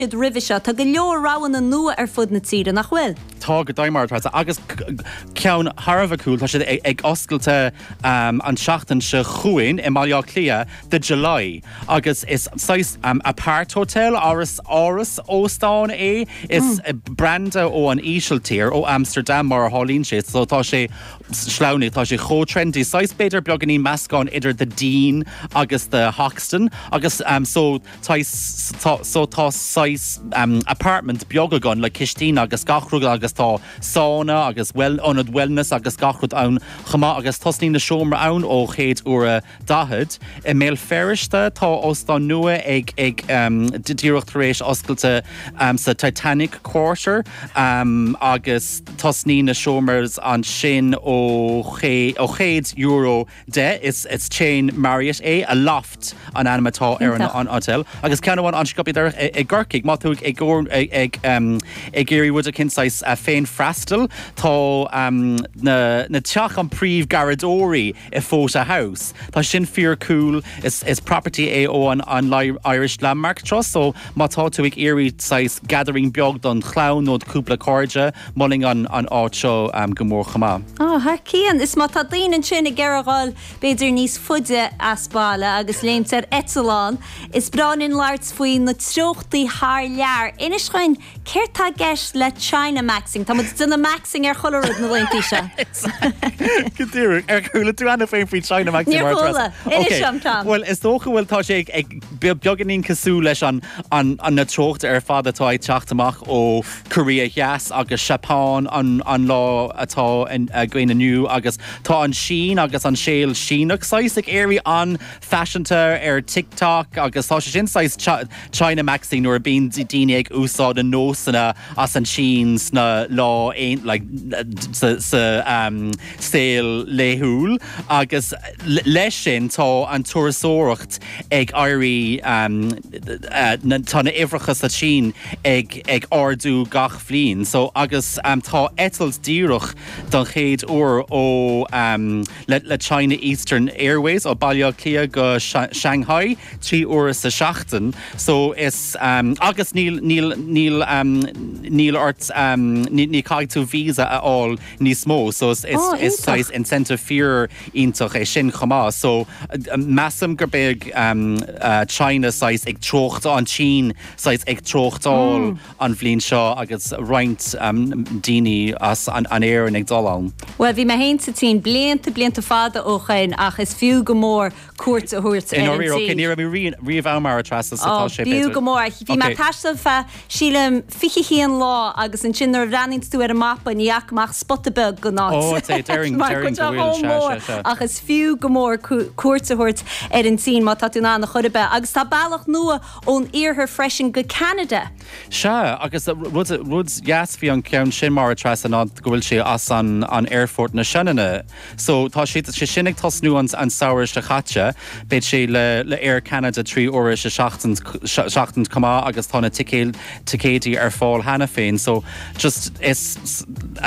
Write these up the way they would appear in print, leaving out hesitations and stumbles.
rivisha tá go leor rawan an nua fud na tíre nach bhfuil. Tá go daimar agus ceann Harbh cool tá sé ag oscailte an seachtain se chuin I Maiá Clia de July agus is sais apart hotel áras óstáin is branda ó an ísiltír ó Amsterdam mar hálín sé so tá sé sláúni tá sé cho trendy sais beidir beag í meascán idir de Dean agus de Hoxton agus so tá sais apartment beagagan le Kistine agus gachrúg agus tá sauna agus onad wellness agus gachrúd ann chama agus tosní na seomra ann ó chéad uair dahad I méil ferrichte tá osán nua ag díreacht rééis oscailte sa Titanic Quarter agus tosní na seomers an sin ó chéad euro de is chain Marriott a loft an animatá ar an hotel agus ceanháin an scopidir ag ggurcaigh má tú ag géirí bud a cináis féin freistal tá na teach an príomh garadóí I Fota House tá sin fear cool is property ó an Irish Landmark Trust so má tá tú ag éirí sais gathering beag don chlán nó cúpla cóide mulling an áit seo go mór chamá. Har cían is má tá daoine sin ag geargáil beidir níos fuide aspála agus léimtar etalán is brain in láirt faoin na trochtaí thar lear inis chuin céirtá gceist le China Maxing tá duna Maxing ar cholarad na leintí se. Gotíir chuúla tú anna féin faoi China Maxing Níor chula inis sem tam. Well is dócha bhfuil tá sé ag beaganín cosú leis an na trochta ar fad atá ag teachtamach ó Korea Yes agus Japan an lá atá gcuine nniu agus tá an Shein agus an séal Sheinach sais ag éirí an fashionta ar TikTok agus tá sé sin sais China Maxing nuair bíon daine ag úsáid an nósanna as an Sheins na lá like sa sail léhúil agus leis sin tá an tuarasóireacht ag éirí tá na ifrachas a Shein ag ardú gach bhlín so agus tá etals díreach don chéad uair ó le China Eastern Airways ó Baillia Clia go Shanghai 3 uair sa seachtain so is agus níl ort ní caiig tú visa at all níos mó so is sais incentive fear ítach é sin chamá so massam gur beag China sais ag trocht an Chin sais ag trochtáil an bhlín seo agus roint daoine as an éir an ag dulán. Well bhí me hénta tí blianta fada ó chain ach is fiú go mór cuat a thuirt in orí ní mí riomh amar trasa sa sé fiú go mór bhí me taisteal fe sílam fichichéan lá agus an sin ar bhreanint tú ar a mappa níachach spotabeg go ná. Agus fiú go mór cuat a thuirt ar an tí má tatú ná na chuibe agus tá bailach nua ón iarthar freisin go Canada. Se agus rud jas bhí an ceann sin mar trasa ná gohfuil sé as an airfort na Shanana. So tá sé sinnig tosnú an saoir de chatte, beit sé le Air Canada 3 uair se seachtain comá agus tána ticétí ar fáil hena féin. So just is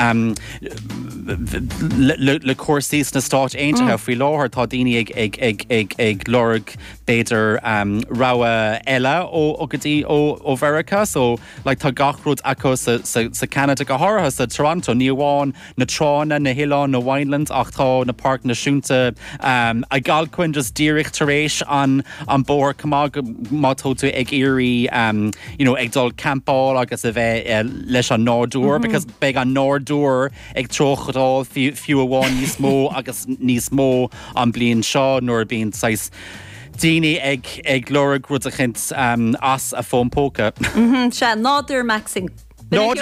le cuasís na Stát Aontaithe faoi láthir tá daoine ag lorg beidir rogha eile ó gotí ó Verica. So like tá gachrúd acu sa Canada go háirithe sa Toronto ní bháin na Trána na Hián na Wineland ach tá na Park Nasúnta a galcuin just díreach tar éis an bór má tú ag éirí ag dul campáil agus a bheith leis an nádúr because beag an nádúr ag trochadál fiú amháin níos mó agus níos mó an blion seo nuair bíon sais daoine ag glóra grúdachint as a fómpóca. Se nádur Maxing. Well,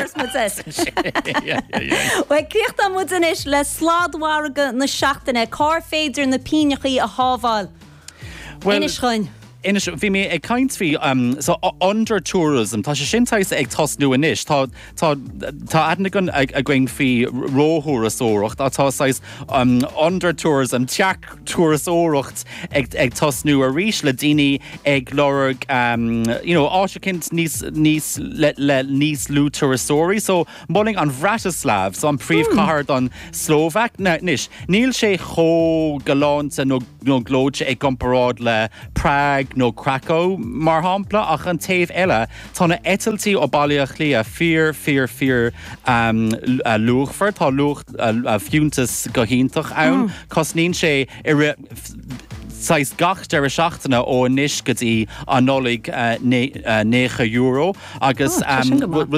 críocht am mudan is le sládhharga na seachtainna cá féidir na pínechaí a hábháil. Inis chuin. Bhí mé ag caint fhí so under tourism tá sé sin tais ag tosnú inis tá adnagan ag going fhí róthúrasóireacht tá sais under tourism teach túrasóireacht ag tosnú a rís le daoine ag lorg áisicint níos lú túrasóirí so mulling an Bratislav so an príomhchathair don Slovak níl sé cho galánta nó glóide ag gomparáid le Prague nó Krakow mar hampla ach an taobh eile tána etaltí ó bailíoch lia fear luachfar tá luach fiúntas go hiintach ann cos nín sé Sais gach de seachtainna ó níos gotí an nólig €9 agus